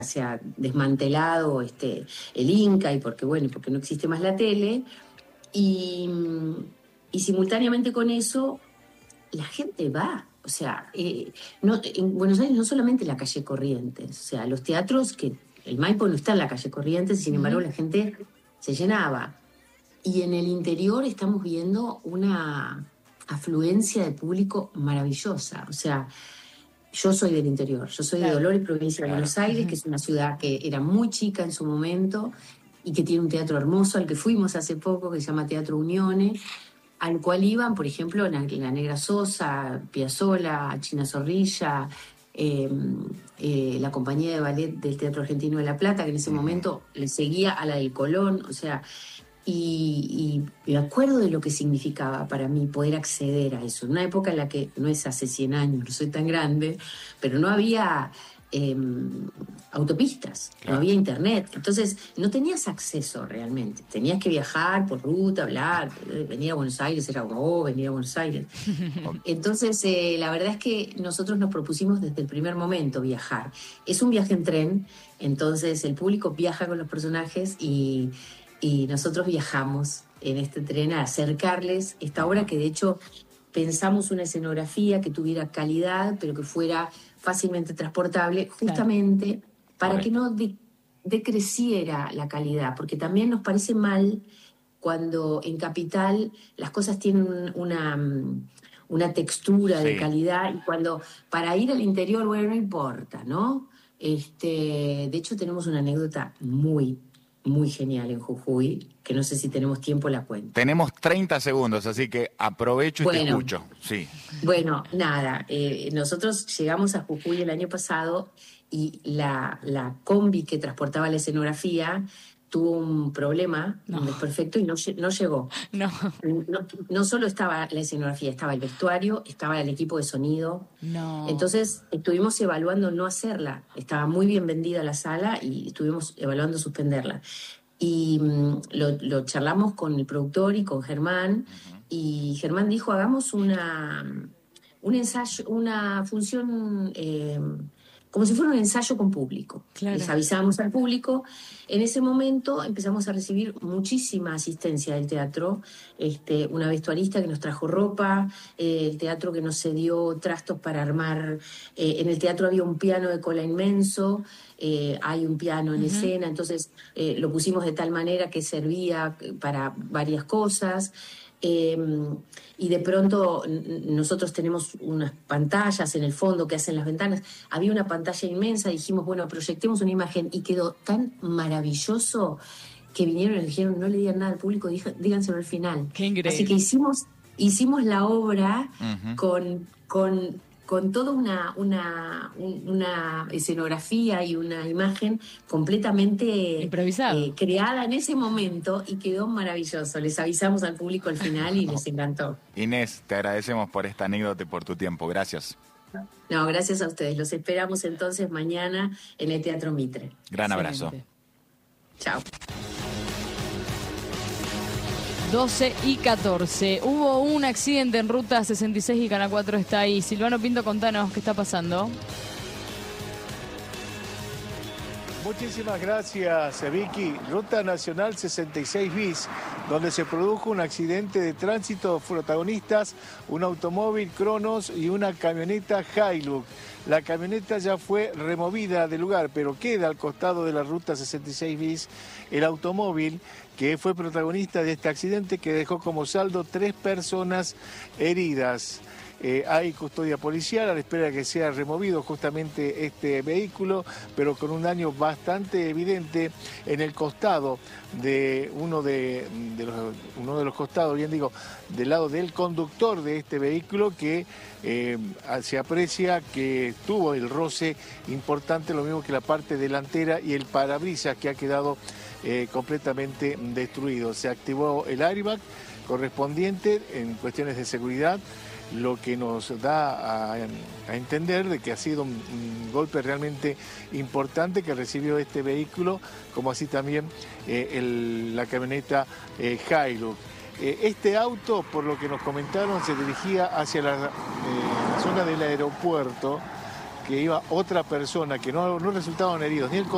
se ha desmantelado el Inca y porque, bueno, porque no existe más la tele. Y, y simultáneamente con eso, la gente va. O sea, en Buenos Aires no solamente la calle Corrientes, o sea, los teatros, que el Maipo no está en la calle Corrientes, y sin embargo la gente se llenaba. Y en el interior estamos viendo una afluencia de público maravillosa. O sea, yo soy del interior, yo soy de Dolores, provincia de Buenos Aires, que es una ciudad que era muy chica en su momento y que tiene un teatro hermoso al que fuimos hace poco, que se llama Teatro Unione, al cual iban, por ejemplo, la Negra Sosa, Piazzolla, China Zorrilla, la compañía de ballet del Teatro Argentino de La Plata, que en ese momento le seguía a la del Colón, o sea, y me acuerdo de lo que significaba para mí poder acceder a eso. En una época en la que, no es hace 100 años, no soy tan grande, pero no había autopistas, no había internet. Entonces no tenías acceso realmente. Tenías que viajar por ruta, hablar, venir a Buenos Aires, era venir a Buenos Aires. Entonces la verdad es que nosotros nos propusimos desde el primer momento viajar. Es un viaje en tren, entonces el público viaja con los personajes y nosotros viajamos en este tren a acercarles esta obra, que de hecho pensamos una escenografía que tuviera calidad, pero que fuera fácilmente transportable, justamente para que no decreciera la calidad, porque también nos parece mal cuando en Capital las cosas tienen una textura de calidad, y cuando para ir al interior, bueno, no importa, ¿no? De hecho tenemos una anécdota muy genial en Jujuy, que no sé si tenemos tiempo, la cuento. Tenemos 30 segundos, así que aprovecho y te escucho. Sí. Bueno, nada, nosotros llegamos a Jujuy el año pasado y la combi que transportaba la escenografía tuvo un problema, un desperfecto, y no llegó. No solo estaba la escenografía, estaba el vestuario, estaba el equipo de sonido. Entonces estuvimos evaluando no hacerla. Estaba muy bien vendida la sala y estuvimos evaluando suspenderla. Y lo charlamos con el productor y con Germán, y Germán dijo, hagamos un ensayo, una función como si fuera un ensayo con público. Les avisamos al público. En ese momento empezamos a recibir muchísima asistencia del teatro, una vestuarista que nos trajo ropa, el teatro que nos cedió trastos para armar. En el teatro había un piano de cola inmenso, hay un piano en escena, entonces lo pusimos de tal manera que servía para varias cosas. Y de pronto nosotros tenemos unas pantallas en el fondo que hacen las ventanas. Había una pantalla inmensa, dijimos, bueno, proyectemos una imagen, y quedó tan maravilloso que vinieron y dijeron, no le digan nada al público, díganselo al final. Qué increíble. Así que hicimos la obra con toda una escenografía y una imagen completamente creada en ese momento, y quedó maravilloso. Les avisamos al público al final y les encantó. Inés, te agradecemos por esta anécdota y por tu tiempo. Gracias. No, gracias a ustedes. Los esperamos entonces mañana en el Teatro Mitre. Gran abrazo. Chao. 12:14. Hubo un accidente en ruta 66 y Canal 4 está ahí. Silvano Pinto, contanos qué está pasando. Muchísimas gracias, Vicky. Ruta Nacional 66 bis, donde se produjo un accidente de tránsito. Protagonistas, un automóvil Cronos y una camioneta Hilux. La camioneta ya fue removida del lugar, pero queda al costado de la Ruta 66 bis el automóvil que fue protagonista de este accidente, que dejó como saldo 3 personas heridas. Hay custodia policial a la espera de que sea removido justamente este vehículo, pero con un daño bastante evidente en el costado de uno de los costados, bien digo, del lado del conductor de este vehículo, que se aprecia que tuvo el roce importante, lo mismo que la parte delantera y el parabrisas, que ha quedado completamente destruido. Se activó el airbag correspondiente en cuestiones de seguridad, lo que nos da a entender de que ha sido un golpe realmente importante que recibió este vehículo, como así también la camioneta Hilux. Este auto, por lo que nos comentaron, se dirigía hacia la zona del aeropuerto, que iba otra persona, que no resultaban heridos, ni el